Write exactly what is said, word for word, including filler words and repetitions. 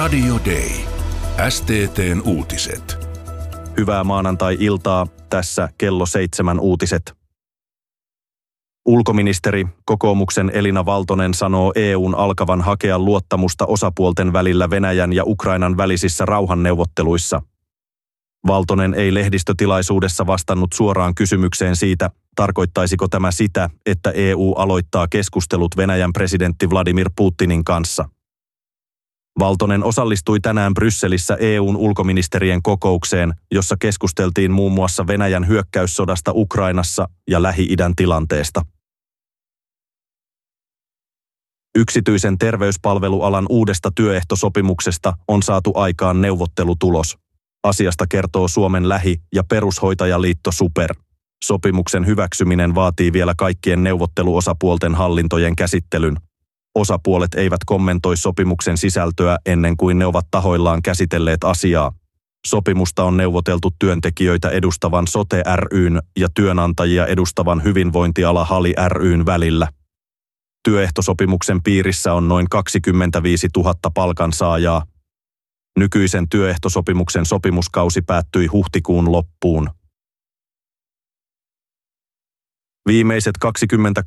Radio Day. S T T:n uutiset. Hyvää maanantai-iltaa, tässä kello seitsemän uutiset. Ulkoministeri, kokoomuksen Elina Valtonen sanoo E U:n alkavan hakea luottamusta osapuolten välillä Venäjän ja Ukrainan välisissä rauhanneuvotteluissa. Valtonen ei lehdistötilaisuudessa vastannut suoraan kysymykseen siitä, tarkoittaisiko tämä sitä, että E U aloittaa keskustelut Venäjän presidentti Vladimir Putinin kanssa. Valtonen osallistui tänään Brysselissä E U:n ulkoministerien kokoukseen, jossa keskusteltiin muun muassa Venäjän hyökkäyssodasta Ukrainassa ja Lähi-idän tilanteesta. Yksityisen terveyspalvelualan uudesta työehtosopimuksesta on saatu aikaan neuvottelutulos. Asiasta kertoo Suomen lähi- ja perushoitajaliitto SuPer. Sopimuksen hyväksyminen vaatii vielä kaikkien neuvotteluosapuolten hallintojen käsittelyn. Osapuolet eivät kommentoi sopimuksen sisältöä ennen kuin ne ovat tahoillaan käsitelleet asiaa. Sopimusta on neuvoteltu työntekijöitä edustavan Sote ry:n ja työnantajia edustavan hyvinvointiala Hali ry:n välillä. Työehtosopimuksen piirissä on noin kaksikymmentäviisituhatta palkansaajaa. Nykyisen työehtosopimuksen sopimuskausi päättyi huhtikuun loppuun. Viimeiset kaksikymmentä